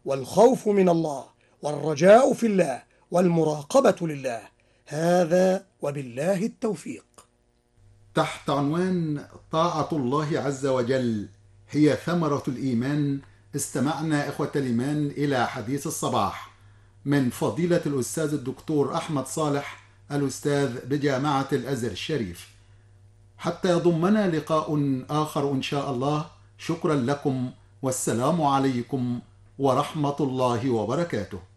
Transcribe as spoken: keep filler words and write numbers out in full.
والخوف من الله والرجاء في الله والمراقبة لله. هذا وبالله التوفيق. تحت عنوان طاعة الله عز وجل هي ثمرة الإيمان، استمعنا إخوة الإيمان إلى حديث الصباح من فضيلة الأستاذ الدكتور أحمد صالح، الأستاذ بجامعة الأزهر الشريف. حتى يضمنا لقاء آخر إن شاء الله، شكرا لكم، والسلام عليكم ورحمة الله وبركاته.